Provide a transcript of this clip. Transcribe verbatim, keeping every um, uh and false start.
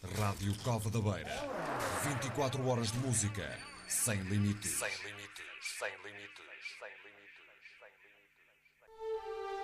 Rádio Cova da Beira. vinte e quatro horas de música, sem limites. Sem limites, sem limites, sem limites.